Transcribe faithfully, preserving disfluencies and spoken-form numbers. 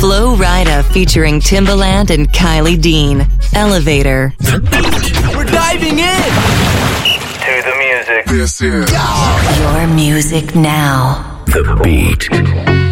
Flo Rida featuring Timbaland and Kylie Dean. Elevator. We're diving in to the music. This is Your music now. The Beat.